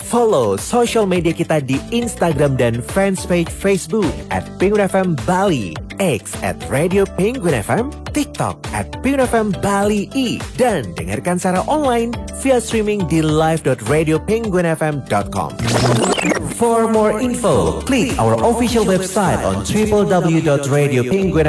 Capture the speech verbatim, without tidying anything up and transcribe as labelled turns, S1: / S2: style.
S1: Follow social media kita di Instagram dan fanspage Facebook at Penguin F M Bali, X at Radio Penguin F M, TikTok at Penguin F M Bali I, dan dengarkan secara online via streaming di live dot radio penguin f m dot com. For more info, click our official website on w w w dot radio penguin